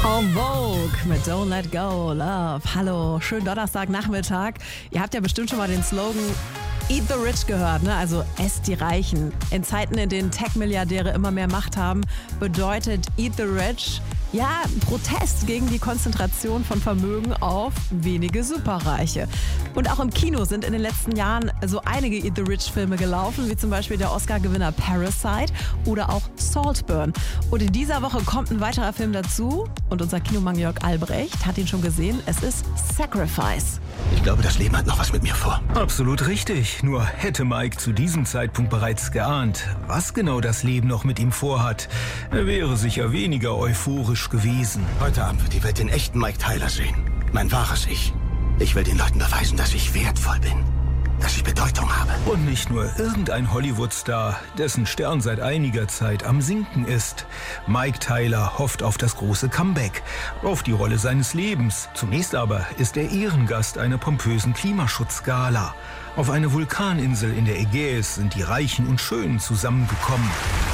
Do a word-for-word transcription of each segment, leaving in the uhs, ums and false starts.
En Vogue mit Don't Let Go, Love. Hallo, schönen Donnerstagnachmittag. Ihr habt ja bestimmt schon mal den Slogan Eat the Rich gehört, ne? Also esst die Reichen. In Zeiten, in denen Tech-Milliardäre immer mehr Macht haben, bedeutet Eat the Rich ja Protest gegen die Konzentration von Vermögen auf wenige Superreiche. Und auch im Kino sind in den letzten Jahren so einige Eat the Rich-Filme gelaufen, wie zum Beispiel der Oscar-Gewinner Parasite oder auch Saltburn. Und in dieser Woche kommt ein weiterer Film dazu und unser Kinomann Jörg Albrecht hat ihn schon gesehen. Es ist Sacrifice. Ich glaube, das Leben hat noch was mit mir vor. Absolut richtig. Nur hätte Mike zu diesem Zeitpunkt bereits geahnt, was genau das Leben noch mit ihm vorhat, er wäre sicher weniger euphorisch gewesen. Heute Abend wird die Welt den echten Mike Tyler sehen. Mein wahres Ich. Ich will den Leuten beweisen, dass ich wertvoll bin. Dass ich Bedeutung habe. Und nicht nur irgendein Hollywood-Star, dessen Stern seit einiger Zeit am Sinken ist. Mike Tyler hofft auf das große Comeback, auf die Rolle seines Lebens. Zunächst aber ist er Ehrengast einer pompösen Klimaschutzgala. Auf einer Vulkaninsel in der Ägäis sind die Reichen und Schönen zusammengekommen.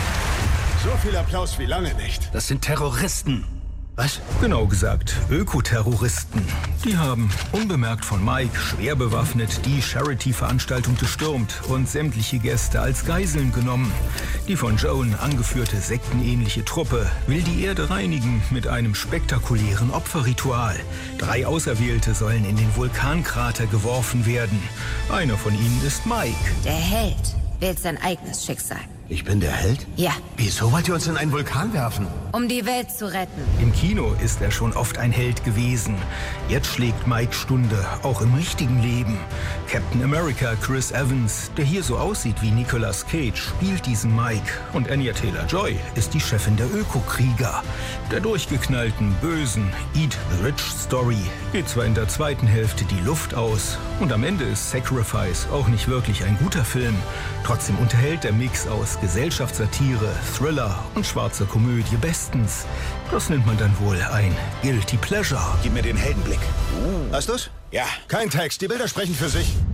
So viel Applaus wie lange nicht. Das sind Terroristen. Was? Genau gesagt, Ökoterroristen. Die haben, unbemerkt von Mike, schwer bewaffnet die Charity-Veranstaltung gestürmt und sämtliche Gäste als Geiseln genommen. Die von Joan angeführte sektenähnliche Truppe will die Erde reinigen mit einem spektakulären Opferritual. Drei Auserwählte sollen in den Vulkankrater geworfen werden. Einer von ihnen ist Mike. Der Held wählt sein eigenes Schicksal. Ich bin der Held? Ja. Wieso wollt ihr uns in einen Vulkan werfen? Um die Welt zu retten. Im Kino ist er schon oft ein Held gewesen. Jetzt schlägt Mike Stunde, auch im richtigen Leben. Captain America Chris Evans, der hier so aussieht wie Nicolas Cage, spielt diesen Mike. Und Anya Taylor-Joy ist die Chefin der Ökokrieger. Der durchgeknallten, bösen Eat the Rich Story geht zwar in der zweiten Hälfte die Luft aus. Und am Ende ist Sacrifice auch nicht wirklich ein guter Film. Trotzdem unterhält der Mix aus Gesellschaftssatire, Thriller und schwarzer Komödie bestens. Das nennt man dann wohl ein Guilty Pleasure. Gib mir den Heldenblick. Hast du's? Ja. Kein Text, die Bilder sprechen für sich.